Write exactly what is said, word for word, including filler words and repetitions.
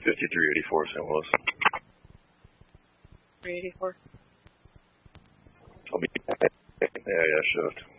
fifty-three eighty-four, Saint Louis. three eighty-four. I'll be, yeah, yeah, shift.